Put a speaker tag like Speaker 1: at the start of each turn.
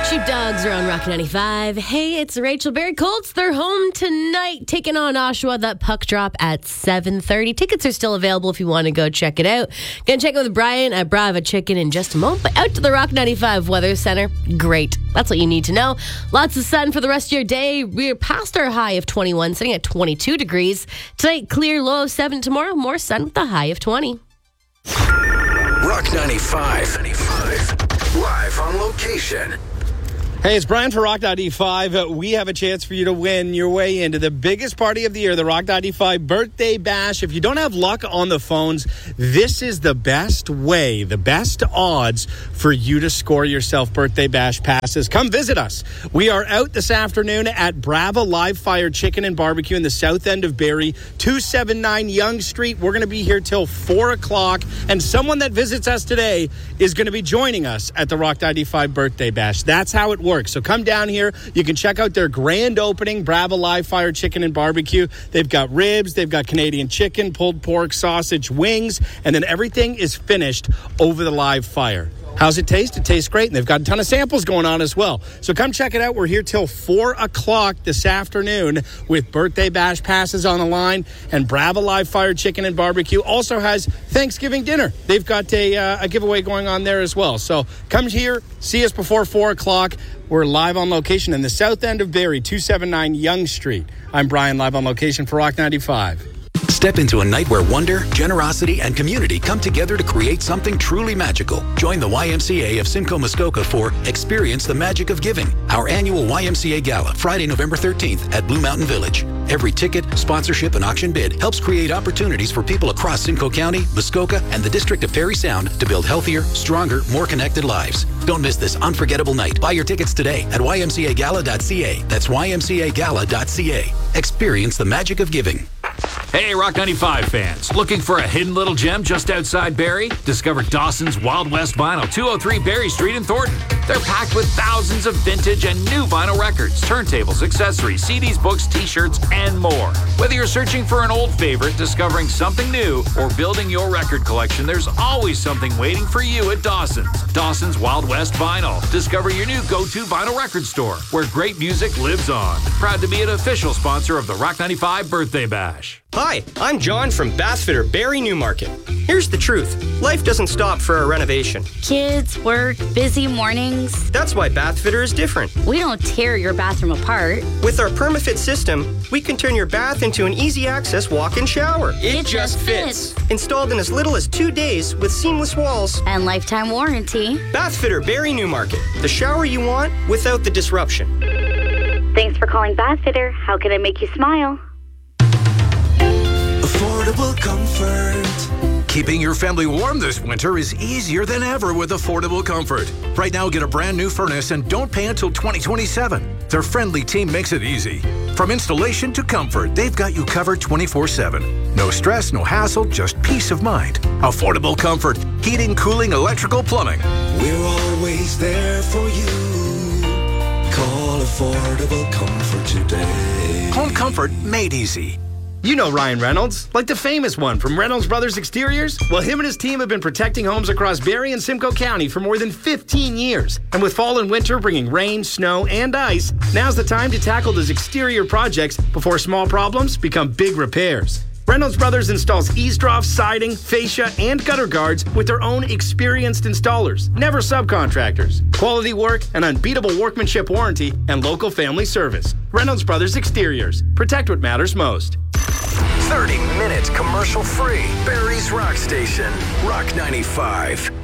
Speaker 1: Sheepdogs are on Rock 95. Hey, it's Rachel Berry Colts. They're home tonight, taking on Oshawa. That puck drop at 7:30. Tickets are still available if you want to go check it out. Gonna check in with Brian at Brava Chicken in just a moment. But out to the Rock 95 Weather Center. Great. That's what you need to know. Lots of sun for the rest of your day. We're past our high of 21, sitting at 22 degrees. Tonight, clear, low of 7. Tomorrow, more sun with a high of 20.
Speaker 2: Rock 95. Live on location.
Speaker 3: Hey, it's Brian for Rock 95. We have a chance for you to win your way into the biggest party of the year, the Rock 95 Birthday Bash. If you don't have luck on the phones, this is the best way, the best odds for you to score yourself Birthday Bash passes. Come visit us. We are out this afternoon at Brava Live Fire Chicken and Barbecue in the south end of Barrie, 279 Yonge Street. We're going to be here till 4 o'clock, and someone that visits us today is going to be joining us at the Rock 95 Birthday Bash. That's how it works. So come down here. You can check out their grand opening, Brava Live Fire Chicken and Barbecue. They've got ribs, they've got Canadian chicken, pulled pork, sausage, wings, and then everything is finished over the live fire. How's it taste? It tastes great, and they've got a ton of samples going on as well. So come check it out. We're here till 4 o'clock this afternoon with Birthday Bash passes on the line, and Brava Live Fire Chicken and Barbecue also has Thanksgiving dinner. They've got a giveaway going on there as well. So come here, see us before 4 o'clock. We're live on location in the south end of Barrie, 279 Yonge Street. I'm Brian, live on location for Rock 95.
Speaker 2: Step into a night where wonder, generosity, and community come together to create something truly magical. Join the YMCA of Simcoe Muskoka for Experience the Magic of Giving, our annual YMCA Gala, Friday, November 13th at Blue Mountain Village. Every ticket, sponsorship, and auction bid helps create opportunities for people across Simcoe County, Muskoka, and the District of Parry Sound to build healthier, stronger, more connected lives. Don't miss this unforgettable night. Buy your tickets today at ymcagala.ca. That's ymcagala.ca. Experience the magic of giving.
Speaker 4: Hey, Rock 95 fans. Looking for a hidden little gem just outside Barrie? Discover Dawson's Wild West Vinyl, 203 Barrie Street in Thornton. They're packed with thousands of vintage and new vinyl records, turntables, accessories, CDs, books, t-shirts, and more. Whether you're searching for an old favorite, discovering something new, or building your record collection, there's always something waiting for you at Dawson's. Dawson's Wild West Vinyl. Discover your new go-to vinyl record store, where great music lives on. Proud to be an official sponsor of the Rock 95 Birthday Bash.
Speaker 5: Hi, I'm John from Bathfitter Barrie Newmarket. Here's the truth. Life doesn't stop for a renovation.
Speaker 6: Kids, work, busy mornings.
Speaker 5: That's why Bathfitter is different.
Speaker 6: We don't tear your bathroom apart.
Speaker 5: With our PermaFit system, we can turn your bath into an easy-access walk-in shower.
Speaker 6: It just fits.
Speaker 5: Installed in as little as 2 days with seamless walls.
Speaker 6: And lifetime warranty.
Speaker 5: Bathfitter Barrie Newmarket. The shower you want without the disruption.
Speaker 6: Thanks for calling Bathfitter. How can I make you smile?
Speaker 2: Affordable comfort.
Speaker 7: Keeping your family warm this winter is easier than ever with Affordable Comfort. Right now, get a brand new furnace and don't pay until 2027. Their friendly team makes it easy. From installation to comfort, they've got you covered 24/7. No stress, no hassle, just peace of mind. Affordable Comfort. Heating, cooling, electrical, plumbing.
Speaker 8: We're always there for you. Call Affordable Comfort today.
Speaker 7: Home comfort made easy.
Speaker 3: You know Ryan Reynolds, like the famous one from Reynolds Brothers Exteriors? Well, him and his team have been protecting homes across Barrie and Simcoe County for more than 15 years. And with fall and winter bringing rain, snow, and ice, now's the time to tackle those exterior projects before small problems become big repairs. Reynolds Brothers installs eavesdrops, siding, fascia, and gutter guards with their own experienced installers, never subcontractors. Quality work, an unbeatable workmanship warranty, and local family service. Reynolds Brothers Exteriors. Protect what matters most.
Speaker 2: 30 minutes commercial free. Barrie's Rock Station. Rock 95.